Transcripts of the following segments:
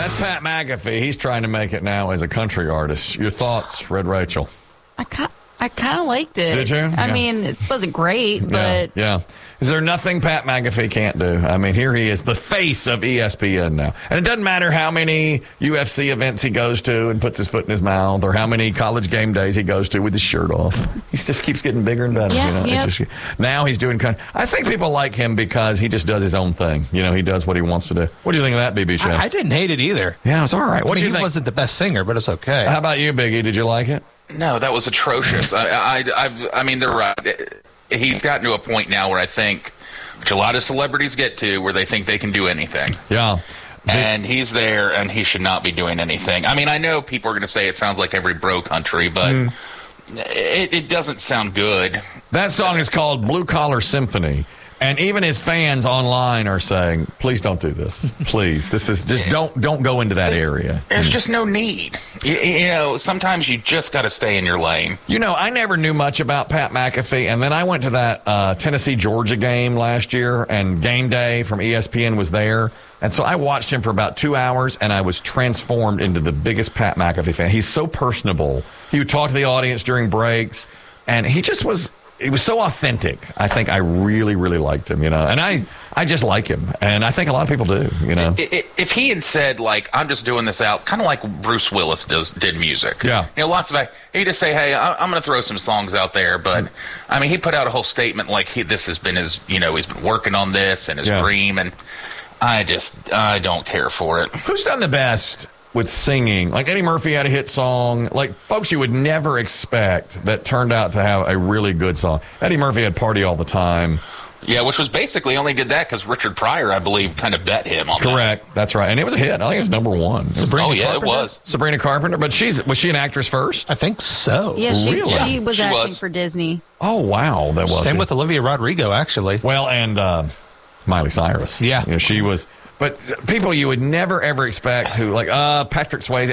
That's Pat McAfee. He's trying to make it now as a country artist. Your thoughts, Red Rachel? I kind of liked it. Did you? I mean, it wasn't great, but... Yeah. Is there nothing Pat McAfee can't do? I mean, here he is, the face of ESPN now. And it doesn't matter how many UFC events he goes to and puts his foot in his mouth or how many college game days he goes to with his shirt off. He just keeps getting bigger and better. Yeah, you know? yep. Now he's doing I think people like him because he just does his own thing. You know, he does what he wants to do. What do you think of that, BB Show? I didn't hate it either. Yeah, it was all right. What do you think? He wasn't the best singer, but it's okay. How about you, Biggie? Did you like it? No, that was atrocious. I mean, they're right. He's gotten to a point now where I think, which a lot of celebrities get to, where they think they can do anything. Yeah. And he's there, and he should not be doing anything. I mean, I know people are going to say it sounds like every bro country, but it doesn't sound good. That song is called Blue Collar Symphony. And even his fans online are saying, please don't do this. Please. This is just don't go into that area. There's just no need. You know, sometimes you just got to stay in your lane. You know, I never knew much about Pat McAfee. And then I went to that Tennessee-Georgia game last year, and Game Day from ESPN was there. And so I watched him for about 2 hours, and I was transformed into the biggest Pat McAfee fan. He's so personable. He would talk to the audience during breaks, and he just was... He was so authentic. I think I really, really liked him, you know. And I just like him. And I think a lot of people do, you know. If he had said, like, I'm just doing this out, kind of like Bruce Willis did music. Yeah. You know, he'd just say, hey, I'm going to throw some songs out there. But, I mean, he put out a whole statement like this has been his, you know, he's been working on this and his dream. And I don't care for it. Who's done the best with singing? Like Eddie Murphy had a hit song, like folks you would never expect that turned out to have a really good song. Eddie Murphy had Party All the Time. Yeah, which was basically only did that because Richard Pryor, I believe, kind of bet him on Correct. that. That's right. And it was a hit. I think it was number one. Sabrina Carpenter? It was. Sabrina Carpenter. But was she an actress first? I think so. Yeah, she was acting was. for Disney. Oh, wow. That was Same with Olivia Rodrigo, actually. Well, and Miley Cyrus. Yeah. You know, she was... But people you would never, ever expect who, like, Patrick Swayze,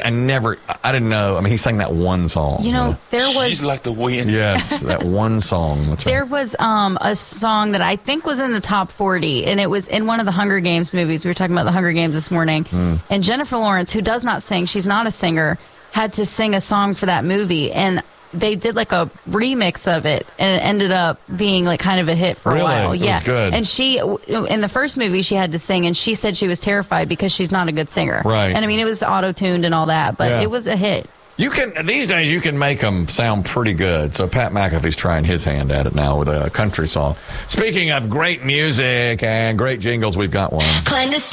I didn't know. I mean, he sang that one song. You know, there was... She's like the wind. Yes, that one song. That's right. There was a song that I think was in the top 40, and it was in one of the Hunger Games movies. We were talking about the Hunger Games this morning. And Jennifer Lawrence, who does not sing, she's not a singer, had to sing a song for that movie. And they did like a remix of it, and it ended up being like kind of a hit for a while. It was good. And she, in the first movie, she had to sing, and she said she was terrified because she's not a good singer. Right. And I mean, it was auto-tuned and all that, but it was a hit. These days you can make them sound pretty good. So Pat McAfee's trying his hand at it now with a country song. Speaking of great music and great jingles, we've got one.